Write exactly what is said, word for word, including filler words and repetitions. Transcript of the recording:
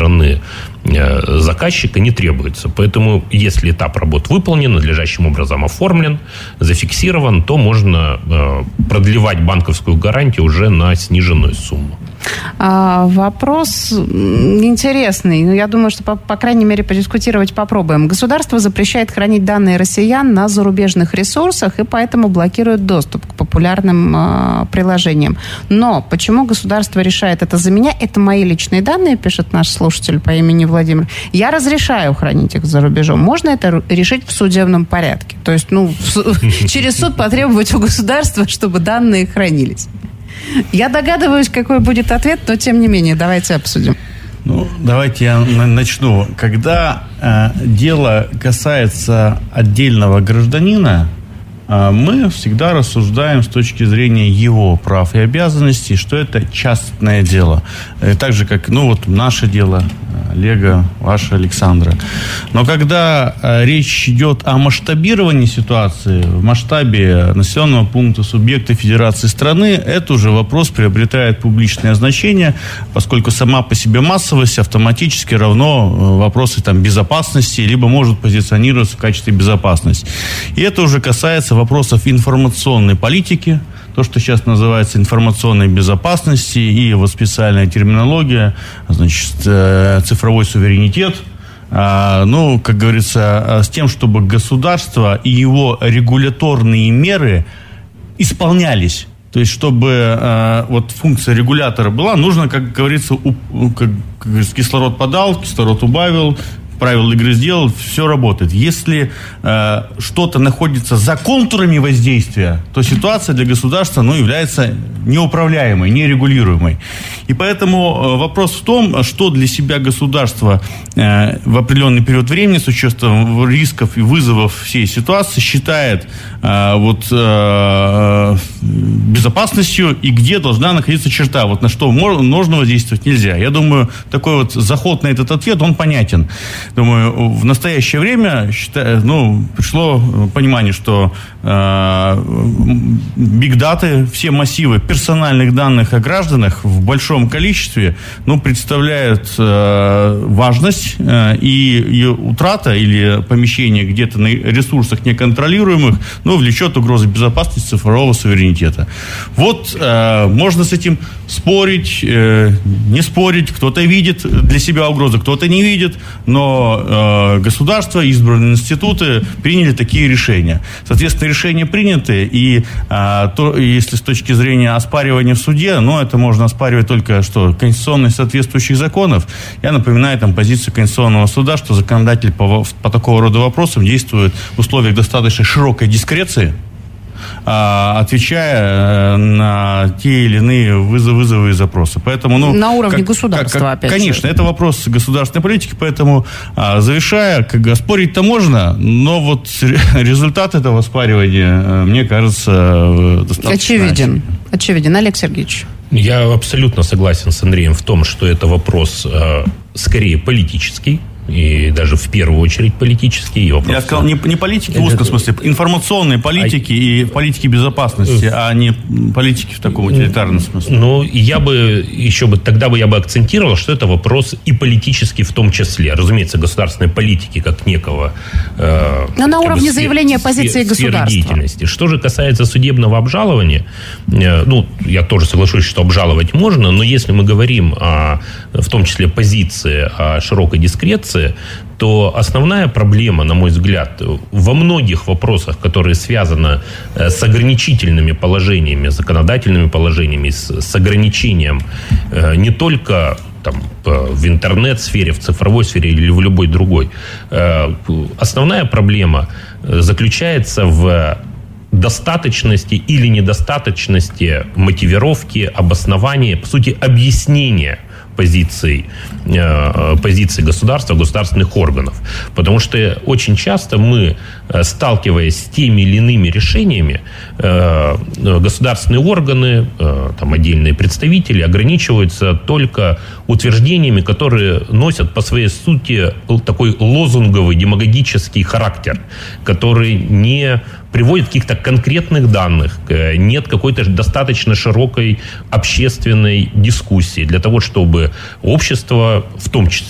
стороны заказчика не требуется. Поэтому, если этап работ выполнен, надлежащим образом оформлен, зафиксирован, то можно продлевать банковскую гарантию уже на сниженную сумму. А, вопрос интересный. Ну, я думаю, что, по, по крайней мере, подискутировать попробуем. Государство запрещает хранить данные россиян на зарубежных ресурсах и поэтому блокирует доступ к популярным а, приложениям. Но почему государство решает это за меня? Это мои личные данные, пишет наш слушатель по имени Владимир. Я разрешаю хранить их за рубежом. Можно это решить в судебном порядке? То есть, ну, через суд потребовать у государства, чтобы данные хранились. Я догадываюсь, какой будет ответ, но тем не менее, давайте обсудим. Ну, давайте я начну. Когда э, дело касается отдельного гражданина, э, мы всегда рассуждаем с точки зрения его прав и обязанностей, что это частное дело. Э, так же, как, ну, вот наше дело, Олега, ваше, Александра. Но когда э, речь идет о масштабировании ситуации, в масштабе населенного пункта, субъекта федерации страны, это уже вопрос приобретает публичное значение, поскольку сама по себе массовость автоматически равно э, вопросы там, безопасности, либо может позиционироваться в качестве безопасности. И это уже касается вопросов информационной политики, то, что сейчас называется информационной безопасности, и вот специальная терминология, значит, цифровой суверенитет. Ну, как говорится, с тем, чтобы государство и его регуляторные меры исполнялись. То есть, чтобы вот функция регулятора была, нужно, как говорится, у, как, как говорится, кислород подал, кислород убавил, правила игры сделал, все работает. Если э, что-то находится за контурами воздействия, то ситуация для государства, ну, является неуправляемой, нерегулируемой. И поэтому э, вопрос в том, что для себя государство э, в определенный период времени с учетом рисков и вызовов всей ситуации считает э, вот, э, безопасностью и где должна находиться черта, вот на что можно воздействовать, нельзя. Я думаю, такой вот заход на этот ответ, он понятен. Думаю, в настоящее время считаю, ну, пришло понимание, что биг-даты, э, все массивы персональных данных о гражданах в большом количестве, ну, представляют э, важность, э, и ее утрата или помещение где-то на ресурсах неконтролируемых, ну, влечет угрозу безопасности цифрового суверенитета. Вот э, можно с этим спорить, э, не спорить, кто-то видит для себя угрозу, кто-то не видит, но государство, избранные институты приняли такие решения. Соответственно, решения приняты, и а, то, если с точки зрения оспаривания в суде, ну, это можно оспаривать только, что, конституционность соответствующих законов. Я напоминаю там позицию Конституционного суда, что законодатель по, по такого рода вопросам действует в условиях достаточно широкой дискреции, отвечая на те или иные вызовы, вызовы и запросы. Поэтому, ну, на уровне как, государства, как, опять конечно, же. Это вопрос государственной политики, поэтому, завершая, как, спорить-то можно, но вот результат этого спаривания, мне кажется, достаточно очевиден. Очевиден. Олег Сергеевич. Я абсолютно согласен с Андреем в том, что это вопрос э, скорее политический, и даже в первую очередь политические. И Я сказал, не, не политики в узком смысле, информационные политики а... и политики безопасности, а не политики в таком утилитарном смысле. Ну, я бы еще бы, тогда бы я бы акцентировал, что это вопрос и политический в том числе. Разумеется, государственной политики как некого... Э, Но на уровне сфер, заявления позиции государства. Деятельности. Что же касается судебного обжалования, э, ну, я тоже соглашусь, что обжаловать можно, но если мы говорим о, в том числе, позиции о широкой дискреции, то основная проблема, на мой взгляд, во многих вопросах, которые связаны с ограничительными положениями, законодательными положениями, с, с ограничением не только там, в интернет-сфере, в цифровой сфере или в любой другой, основная проблема заключается в достаточности или недостаточности мотивировки, обоснования, по сути, объяснения позиций, э, позиций государства, государственных органов. Потому что очень часто мы, сталкиваясь с теми или иными решениями, э, государственные органы, э, там, отдельные представители ограничиваются только утверждениями, которые носят по своей сути такой лозунговый, демагогический характер, который не приводит каких-то конкретных данных, нет какой-то достаточно широкой общественной дискуссии для того, чтобы общество, в том числе